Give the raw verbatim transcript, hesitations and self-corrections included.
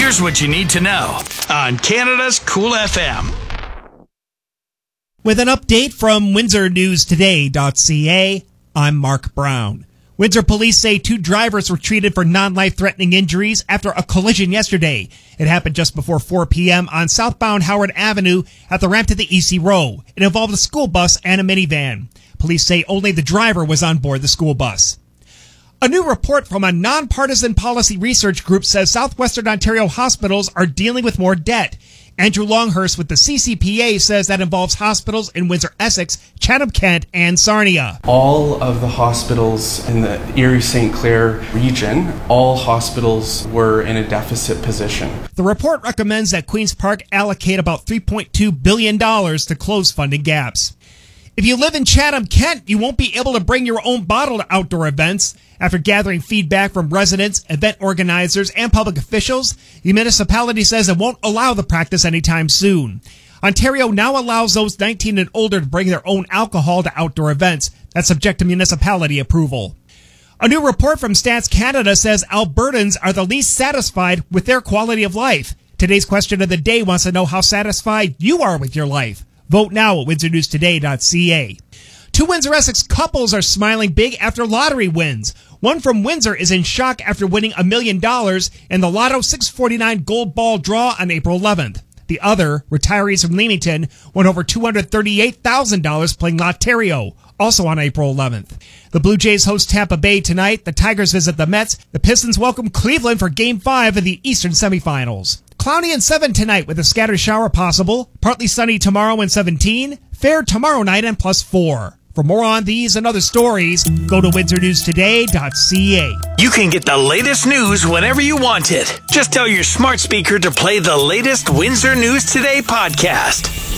Here's what you need to know on Canada's Cool F M. With an update from Windsor News Today dot C A, I'm Mark Brown. Windsor police say two drivers were treated for non-life-threatening injuries after a collision yesterday. It happened just before four p.m. on southbound Howard Avenue at the ramp to the E C Row. It involved a school bus and a minivan. Police say only the driver was on board the school bus. A new report from a nonpartisan policy research group says Southwestern Ontario hospitals are dealing with more debt. Andrew Longhurst with the C C P A says that involves hospitals in Windsor-Essex, Chatham-Kent, and Sarnia. All of the hospitals in the Erie-Saint Clair region, all hospitals were in a deficit position. The report recommends that Queen's Park allocate about three point two billion dollars to close funding gaps. If you live in Chatham-Kent, you won't be able to bring your own bottle to outdoor events. After gathering feedback from residents, event organizers, and public officials, the municipality says it won't allow the practice anytime soon. Ontario now allows those nineteen and older to bring their own alcohol to outdoor events. That's subject to municipality approval. A new report from Stats Canada says Albertans are the least satisfied with their quality of life. Today's question of the day wants to know how satisfied you are with your life. Vote now at Windsor News Today dot C A. Two Windsor-Essex couples are smiling big after lottery wins. One from Windsor is in shock after winning a million dollars in the Lotto six forty-nine Gold Ball draw on April eleventh. The other, retirees from Leamington, won over two hundred thirty-eight thousand dollars playing Lotterio, also on April eleventh. The Blue Jays host Tampa Bay tonight. The Tigers visit the Mets. The Pistons welcome Cleveland for Game five of the Eastern semifinals. Cloudy and seven tonight with a scattered shower possible. Partly sunny tomorrow and seventeen. Fair tomorrow night and plus four. For more on these and other stories, go to Windsor News Today dot C A. You can get the latest news whenever you want it. Just tell your smart speaker to play the latest Windsor News Today podcast.